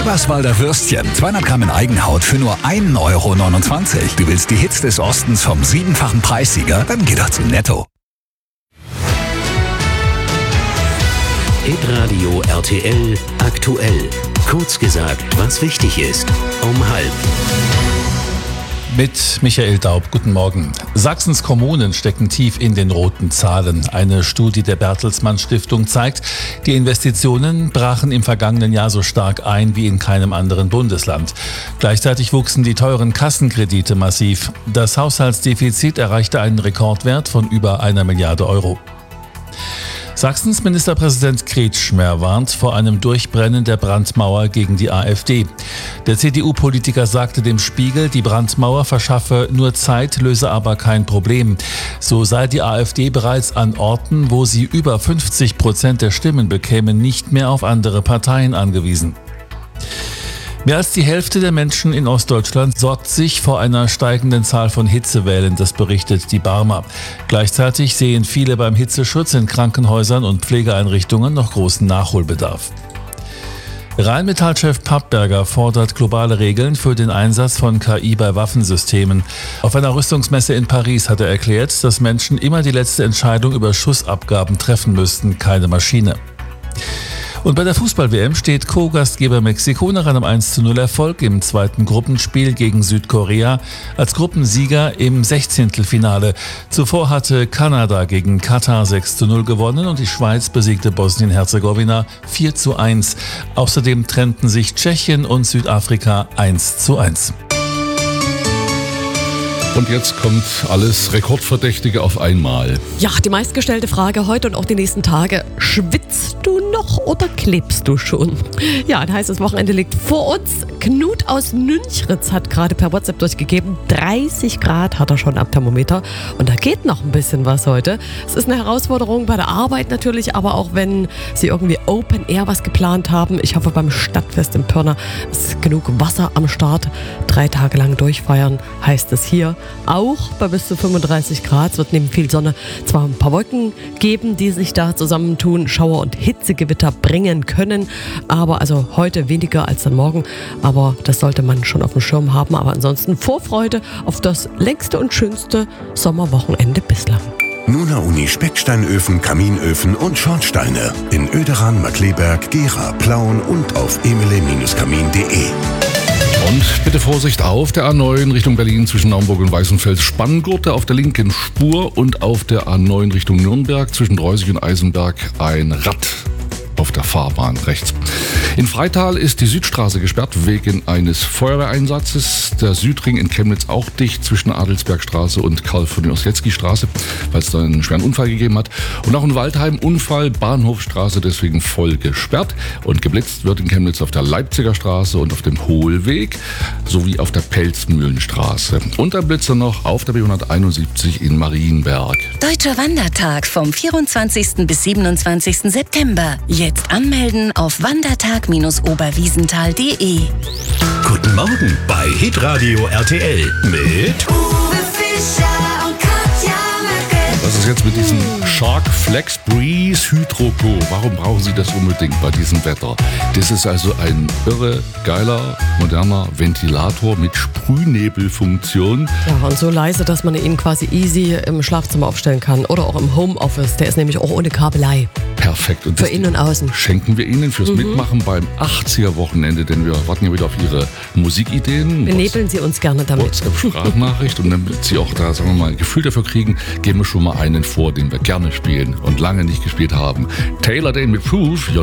Eberswalder Würstchen, 200 Gramm in Eigenhaut für nur 1,29 Euro. Du willst die Hits des Ostens vom 7-fachen Preissieger? Dann geh doch zu Netto. Hitradio RTL aktuell. Kurz gesagt, was wichtig ist. Um 12:30. Mit Michael Daub, guten Morgen. Sachsens Kommunen stecken tief in den roten Zahlen. Eine Studie der Bertelsmann Stiftung zeigt, die Investitionen brachen im vergangenen Jahr so stark ein wie in keinem anderen Bundesland. Gleichzeitig wuchsen die teuren Kassenkredite massiv. Das Haushaltsdefizit erreichte einen Rekordwert von über 1 Milliarde Euro. Sachsens Ministerpräsident Kretschmer warnt vor einem Durchbrennen der Brandmauer gegen die AfD. Der CDU-Politiker sagte dem Spiegel, die Brandmauer verschaffe nur Zeit, löse aber kein Problem. So sei die AfD bereits an Orten, wo sie über 50% der Stimmen bekäme, nicht mehr auf andere Parteien angewiesen. Mehr als die Hälfte der Menschen in Ostdeutschland sorgt sich vor einer steigenden Zahl von Hitzewellen, das berichtet die Barmer. Gleichzeitig sehen viele beim Hitzeschutz in Krankenhäusern und Pflegeeinrichtungen noch großen Nachholbedarf. Rheinmetall-Chef Pappberger fordert globale Regeln für den Einsatz von KI bei Waffensystemen. Auf einer Rüstungsmesse in Paris hat er erklärt, dass Menschen immer die letzte Entscheidung über Schussabgaben treffen müssten, keine Maschine. Und bei der Fußball-WM steht Co-Gastgeber Mexiko nach einem 1:0 Erfolg im zweiten Gruppenspiel gegen Südkorea als Gruppensieger im 16. Finale. Zuvor hatte Kanada gegen Katar 6:0 gewonnen und die Schweiz besiegte Bosnien-Herzegowina 4:1. Außerdem trennten sich Tschechien und Südafrika 1:1. Und jetzt kommt alles Rekordverdächtige auf einmal. Ja, die meistgestellte Frage heute und auch die nächsten Tage. Schwitzt du noch oder klebst du schon? Ja, ein heißes Wochenende liegt vor uns. Knut aus Nünchritz hat gerade per WhatsApp durchgegeben, 30 Grad hat er schon am Thermometer. Und da geht noch ein bisschen was heute. Es ist eine Herausforderung bei der Arbeit natürlich, aber auch wenn Sie irgendwie Open Air was geplant haben. Ich hoffe, beim Stadtfest in Pirna ist genug Wasser am Start. 3 Tage lang durchfeiern, heißt es hier. Auch bei bis zu 35 Grad. Es wird neben viel Sonne zwar ein paar Wolken geben, die sich da zusammentun, Schauer und Hitzegewitter bringen können, aber also heute weniger als dann morgen. Aber das sollte man schon auf dem Schirm haben. Aber ansonsten Vorfreude auf das längste und schönste Sommerwochenende bislang. Nuna Uni Specksteinöfen, Kaminöfen und Schornsteine in Oederan, Markleberg, Gera, Plauen und auf emele-kamin.de. Und bitte Vorsicht auf der A9 Richtung Berlin zwischen Naumburg und Weißenfels Spanngurte auf der linken Spur und auf der A9 Richtung Nürnberg zwischen Dreusig und Eisenberg ein Rad auf der Fahrbahn rechts. In Freital ist die Südstraße gesperrt wegen eines Feuerwehreinsatzes. Der Südring in Chemnitz auch dicht zwischen Adelsbergstraße und Karl-von-Ossietzky-Straße, weil es da einen schweren Unfall gegeben hat. Und auch in Waldheim Unfall, Bahnhofstraße deswegen voll gesperrt. Und geblitzt wird in Chemnitz auf der Leipziger Straße und auf dem Hohlweg sowie auf der Pelzmühlenstraße. Und ein Blitzer noch auf der B171 in Marienberg. Deutscher Wandertag vom 24. bis 27. September. Jetzt anmelden auf wandertag-oberwiesenthal.de. Guten Morgen bei Hitradio RTL mit Uwe Fischer und Katja Merkel. Was ist jetzt mit diesem Shark Flex Breeze Hydroco? Warum brauchen Sie das unbedingt bei diesem Wetter? Das ist also ein irre, geiler, moderner Ventilator mit Sprühnebelfunktion. Ja, und so leise, dass man ihn quasi easy im Schlafzimmer aufstellen kann oder auch im Homeoffice. Der ist nämlich auch ohne Kabelei. Perfekt. Und für innen und außen. Schenken wir Ihnen fürs Mitmachen beim 80er-Wochenende, denn wir warten ja wieder auf Ihre Musikideen. Benebeln Sie uns gerne damit. WhatsApp-Sprachnachricht und damit Sie auch da, sagen wir mal, ein Gefühl dafür kriegen, geben wir schon mal einen vor, den wir gerne spielen und lange nicht gespielt haben. Taylor Dane mit Proof, Your